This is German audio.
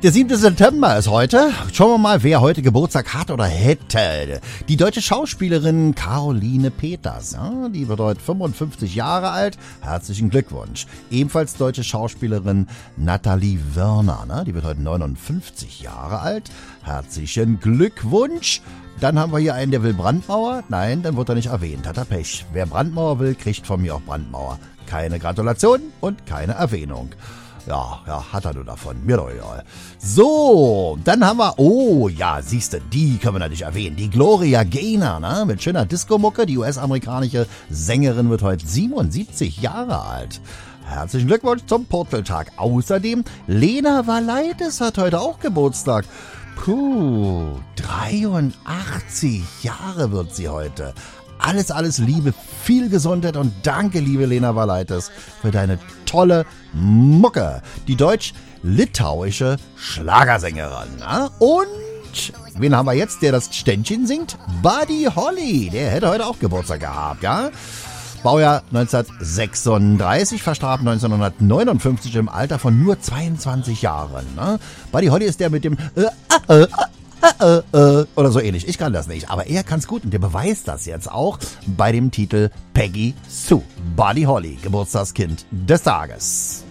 Der 7. September ist heute. Schauen wir mal, wer heute Geburtstag hat oder hätte. Die deutsche Schauspielerin Caroline Peters. Ja, die wird heute 55 Jahre alt. Herzlichen Glückwunsch. Ebenfalls deutsche Schauspielerin Nathalie Wörner. Ne? Die wird heute 59 Jahre alt. Herzlichen Glückwunsch. Dann haben wir hier einen, der will Brandmauer. Nein, dann wird er nicht erwähnt. Hat er Pech. Wer Brandmauer will, kriegt von mir auch Brandmauer. Keine Gratulation und keine Erwähnung. Ja, hat er nur davon. Mir doch egal. So, dann haben wir, oh ja, siehste, die können wir natürlich erwähnen. Die Gloria Gaynor, ne? Mit schöner Disco-Mucke. Die US-amerikanische Sängerin wird heute 77 Jahre alt. Herzlichen Glückwunsch zum Purzeltag. Außerdem, Lena Valaitis hat heute auch Geburtstag. 83 Jahre wird sie heute. Alles Liebe, viel Gesundheit und danke, liebe Lena Valaitis, für deine tolle Mucke. Die deutsch-litauische Schlagersängerin. Na? Und wen haben wir jetzt, der das Ständchen singt? Buddy Holly, der hätte heute auch Geburtstag gehabt, ja? Baujahr 1936, verstarb 1959 im Alter von nur 22 Jahren. Ne? Buddy Holly ist der mit dem oder so ähnlich. Ich kann das nicht, aber er kann's gut und der beweist das jetzt auch bei dem Titel Peggy Sue. Buddy Holly, Geburtstagskind des Tages.